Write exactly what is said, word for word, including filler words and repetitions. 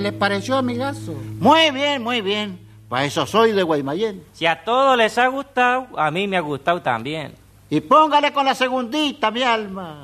les pareció, amigazo? Muy bien, muy bien. Para eso soy de Guaymallén. Si a todos les ha gustado, a mí me ha gustado también. Y póngale con la segundita, mi alma.